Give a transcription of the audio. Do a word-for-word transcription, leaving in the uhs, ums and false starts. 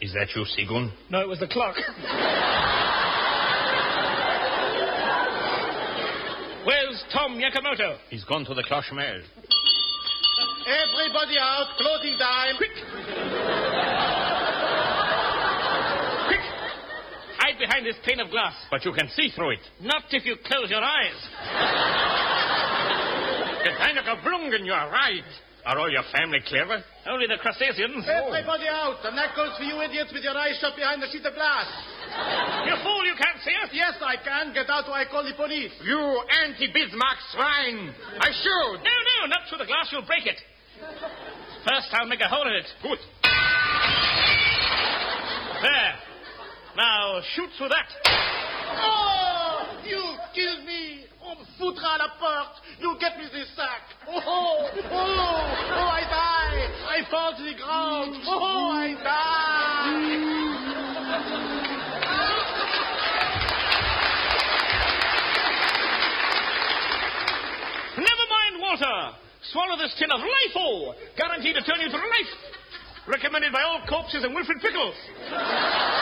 Is that you, Sigun? No, it was the clock. Where's Tom Yakamoto? He's gone to the Clochemel. Everybody out. Closing time. Quick! Quick! Hide behind this pane of glass. But you can see through it. Not if you close your eyes. Gedeine Blungen, you are right. Are all your family clever? Only the crustaceans. Everybody out. And that goes for you idiots with your eyes shut behind the sheet of glass. You fool, you can't see us. Yes, I can. Get out or I call the police. You anti-Bismarck swine. I shoot. No, no, not through the glass. You'll break it. First, I'll make a hole in it. Good. There. Now, shoot through that. Oh, you killed me. On me foutra à la porte. You get me this sack. Oh, oh, oh, oh, I die. I fall to the ground. Oh, I die. Never mind water. Swallow this tin of Lifo. Guaranteed to turn you to life. Recommended by all corpses and Wilfred Pickles.